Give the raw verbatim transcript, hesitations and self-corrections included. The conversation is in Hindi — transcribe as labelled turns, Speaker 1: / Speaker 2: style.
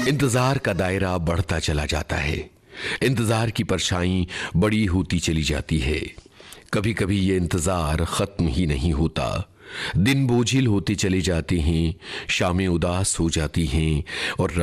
Speaker 1: इंतजार का दायरा बढ़ता चला जाता है। इंतजार की परछाई बड़ी होती चली जाती है। कभी कभी ये इंतजार खत्म ही नहीं होता। दिन बोझिल होते चले जाते हैं, शामें उदास हो जाती हैं और